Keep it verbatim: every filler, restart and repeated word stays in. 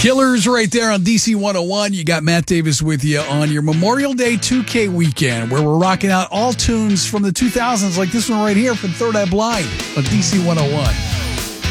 Killers right there on D C one oh one. You got Matt Davis with you on your Memorial Day two K weekend, where we're rocking out all tunes from the two thousands like this one right here from Third Eye Blind on D C one oh one.